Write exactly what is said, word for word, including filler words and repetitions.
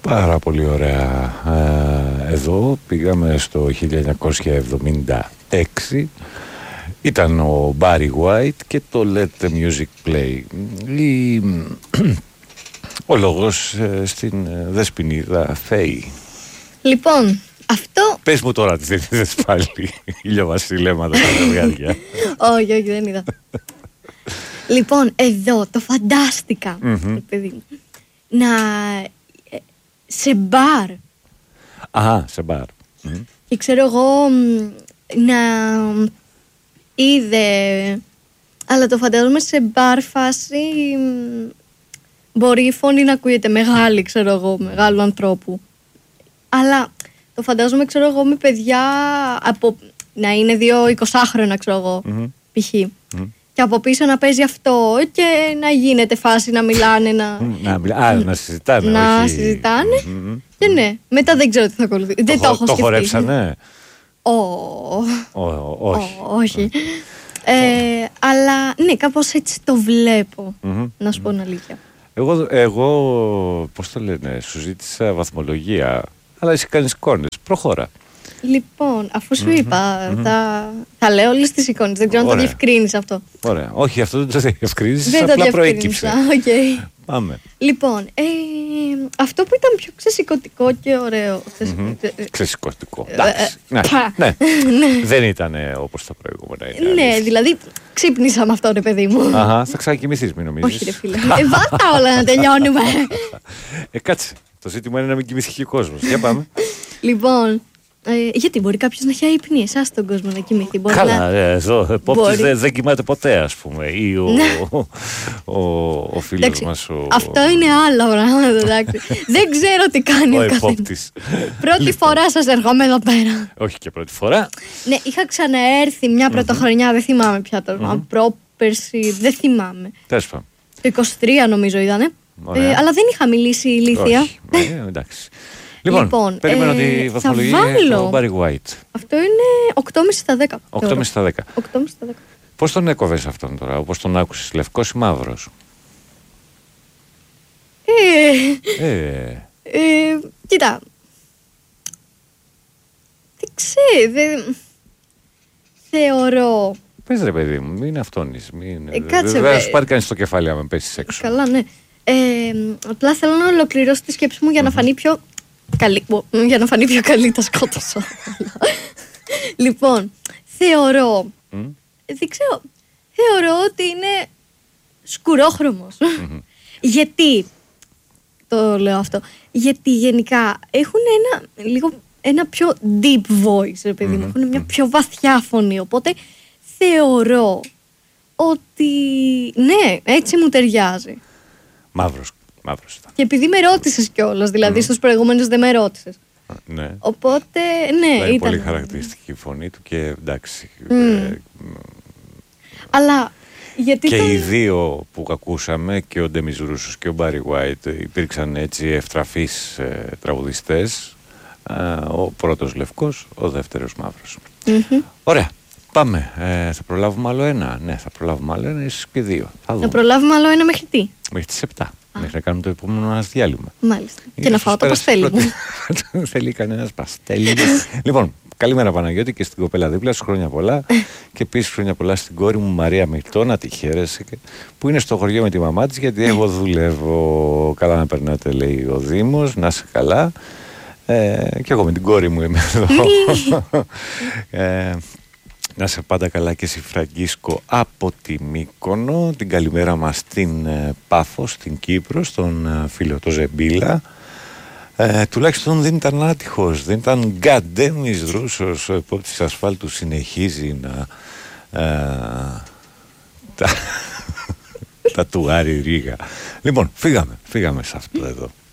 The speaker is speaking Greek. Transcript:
Πάρα πολύ ωραία. Ε, εδώ πήγαμε στο χίλια εννιακόσια εβδομήντα έξι. Ήταν ο Barry White και το Let the Music Play. Η... Ο λόγος ε, στην ε, Δεσποινίδα Φέη. Λοιπόν, αυτό... Πες μου τώρα τι δεν είδες πάλι ηλιοβασιλέματα στα ζευγάρια. Όχι, όχι, δεν είδα. Λοιπόν, εδώ το φαντάστηκα, Mm-hmm. παιδί μου, να... σε μπαρ. Αχα, σε μπαρ. Mm-hmm. Και ξέρω εγώ να είδε, αλλά το φαντάζομαι σε μπαρ φάση, μπορεί η φωνή να ακούγεται μεγάλη, ξέρω εγώ, μεγάλου ανθρώπου. Αλλά το φαντάζομαι, ξέρω εγώ, με παιδιά από, να είναι δύο εικοσάχρονα, ξέρω εγώ, Mm-hmm. π.χ. Mm-hmm. Και από πίσω να παίζει αυτό και να γίνεται φάση να μιλάνε, να, να, μιλά... Α, να συζητάνε. να όχι... συζητάνε. Mm-hmm. Και ναι, μετά δεν ξέρω τι θα ακολουθεί. Δεν το έχω σκεφτεί. Το χορέψανε. Όχι. Όχι. Ε, αλλά ναι, κάπως έτσι το βλέπω, Mm-hmm. να σου πω την αλήθεια. Εγώ, εγώ, πώς το λένε, σου ζήτησα βαθμολογία, αλλά εσύ κάνεις εικόνες. Προχώρα. Λοιπόν, αφού σου Mm-hmm. είπα, Mm-hmm. θα, θα λέω όλες τις εικόνες. Δεν ξέρω αν το διευκρίνεις αυτό. Ωραία. Όχι, αυτό δεν το διευκρίνεις, δεν απλά το προέκυψε. Okay. Πάμε. Λοιπόν, ε, αυτό που ήταν πιο ξεσηκωτικό και ωραίο. Mm-hmm. Ξεσηκωτικό. Ε, Εντάξει. Ναι. ναι. Δεν ήταν όπως τα προηγούμενα. Ναι, δηλαδή ξύπνησα με αυτό, ρε παιδί μου. Αχα, θα ξανακοιμηθείς, μην νομίζεις. Όχι, ρε φίλε. Ε, βάτα όλα να τελειώνουμε. Ε, κάτσε. Το ζήτημα είναι να μην κοιμηθεί και ο κόσμος. Για πάμε. Λοιπόν, ε, γιατί μπορεί κάποιος να έχει αϊπνεί, εσάς τον κόσμο να κοιμηθεί. Μπορεί Καλά, να... ε, εδώ επόπτης δεν, δεν κοιμάται ποτέ, ας πούμε. Ή ο, ο, ο, ο φίλος εντάξει, μας. Ο... Αυτό είναι άλλο πράγμα, εντάξει. Δεν ξέρω τι κάνει ο, ο επόπτης. Πρώτη λοιπόν. φορά σας ερχόμαι εδώ πέρα. Όχι και πρώτη φορά. Ναι, είχα ξαναέρθει μια πρωτοχρονιά, mm-hmm. δεν θυμάμαι πια το mm-hmm. πρόπερση, δεν θυμάμαι. Τέλος πάντων. Το είκοσι τρία νομίζω ήτανε. Ε, αλλά δεν είχα μιλήσει ηλίθεια. Όχι, ε, εντάξει. Λοιπόν, λοιπόν περίμενα ε, τη βαθμολογία του Barry White. Αυτό είναι οκτώ κόμμα πέντε στα δέκα. οκτώ κόμμα πέντε στα δέκα. οκτώ κόμμα πέντε στα δέκα. Πώς τον έκοβες αυτόν τώρα, όπως τον άκουσες, λευκός ή μαύρος? Ε, ε. ε, κοίτα. Δεν ξέρω, δεν... θεωρώ... Πες ρε παιδί μου, μην αυτόνεις. Μην... Ε, κάτσε, δεν θα σου πάρει κανείς στο κεφάλι άμα πέσεις έξω. Καλά, ναι. Ε, απλά θέλω να ολοκληρώσω τη σκέψη μου για να φανεί πιο καλή, για να φανεί πιο καλή τα σκότωσα. Λοιπόν, θεωρώ, mm. δεν ξέρω, θεωρώ ότι είναι σκουρόχρωμος. Mm-hmm. Γιατί, το λέω αυτό, γιατί γενικά έχουν ένα, λίγο, ένα πιο deep voice, ρε παιδί μου, mm-hmm. έχουν μια πιο βαθιά φωνή, οπότε θεωρώ ότι, ναι, έτσι μου ταιριάζει. Μαύρος, μαύρος ήταν. Και επειδή με ρώτησες κιόλας, δηλαδή mm. στους προηγούμενους δεν με ρώτησες. Ναι. Οπότε, ναι, είναι ήταν. πολύ χαρακτηριστική η φωνή του και εντάξει. Mm. Ε, Αλλά, γιατί και το... οι δύο που ακούσαμε, και ο Ντέμις Ρούσος και ο Barry White, υπήρξαν έτσι ευτραφείς ε, τραγουδιστές. Ε, ο πρώτος λευκός, ο δεύτερος μαύρος. Mm-hmm. Ωραία. Πάμε. Ε, θα προλάβουμε άλλο ένα. Ναι, θα προλάβουμε άλλο ένα, ίσως και δύο. Θα, θα προλάβουμε άλλο ένα μέχρι τι? Μέχρι τις επτά. Α. Μέχρι να κάνουμε το επόμενο μας διάλειμμα. Μάλιστα. Και, και να φάω το παστέλι μου. Θέλει κανένας παστέλι. Λοιπόν, καλημέρα Παναγιώτη και στην κοπέλα δίπλα σου, χρόνια πολλά. Και επίσης χρόνια πολλά στην κόρη μου Μαρία Μυρτώ, να τη χαίρεσαι, που είναι στο χωριό με τη μαμά της, γιατί εγώ δουλεύω. Καλά να περνάτε, λέει ο Δήμος, να είσαι καλά. Ε, και εγώ με την κόρη μου είμαι εδώ. ε, Να είσαι πάντα καλά και εσύ Φραγκίσκο από τη Μύκονο. Την καλημέρα μας στην ε, Πάφο, στην Κύπρο, στον ε, φίλο το Ζεμπίλα. Ε, τουλάχιστον δεν ήταν άτυχος, δεν ήταν γκαντέμις Ρούσος. Ο επόπτης ασφάλτου συνεχίζει να ε, τα, τα τουάρει ρίγα. Λοιπόν, φύγαμε, φύγαμε σε αυτό εδώ.